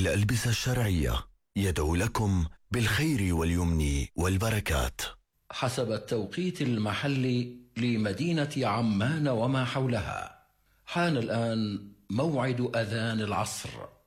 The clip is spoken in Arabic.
للألبسة الشرعية يدعو لكم بالخير واليمن والبركات. حسب التوقيت المحلي لمدينة عمان وما حولها، حان الآن موعد أذان العصر.